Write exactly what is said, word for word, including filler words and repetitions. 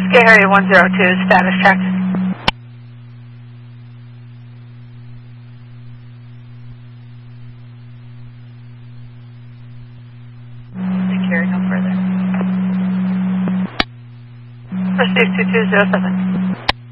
Gary one zero two, status check. Carry no further. Proceed two two zero seven.